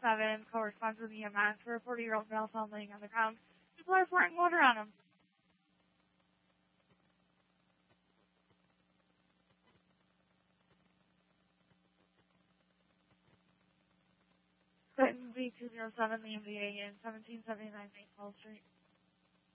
call responds with EMS for a 40-year-old male found laying on the ground. People are pouring water on him. Clinton V207, the MVA in 1779 St. Paul Street.